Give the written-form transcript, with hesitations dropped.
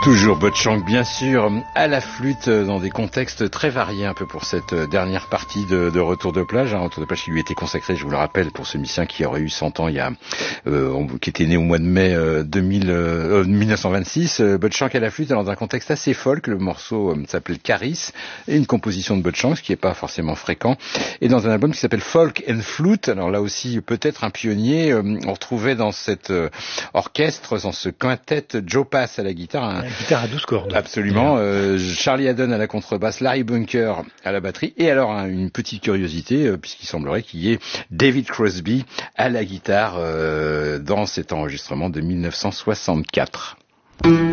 Toujours Bud Shank, bien sûr, à la flûte, dans des contextes très variés un peu pour cette dernière partie de Retour de plage. Retour de plage qui lui était consacré, je vous le rappelle, pour ce musicien qui aurait eu 100 ans qui était né au mois de mai 1926. Bud Shank à la flûte, dans un contexte assez folk. Le morceau s'appelle Caris, et une composition de Bud Shank, ce qui n'est pas forcément fréquent. Et dans un album qui s'appelle Folk and Flute, alors là aussi peut-être un pionnier, on retrouvait dans cet orchestre, dans ce quintet, Joe Pass à la guitare, guitare à 12 cordes. Absolument. Charlie Haddon à la contrebasse, Larry Bunker à la batterie. Et alors, une petite curiosité, puisqu'il semblerait qu'il y ait David Crosby à la guitare dans cet enregistrement de 1964.